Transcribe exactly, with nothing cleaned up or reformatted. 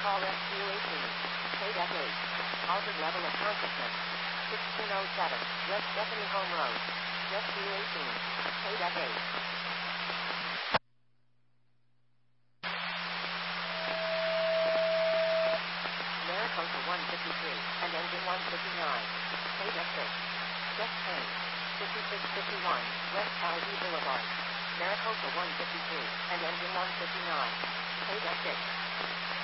Call Rescue eighteen. K-Deck eight. Altered level of consciousness. sixteen oh seven. West Stephanie Home Road. Rescue eighteen. K-Deck eight. Maricopa one fifty-three, and engine one fifty-nine. K-Deck six. Check change. fifty-six fifty-one, West Cowley Boulevard. Maricopa one fifty-three, and engine one fifty-nine. K-Deck six.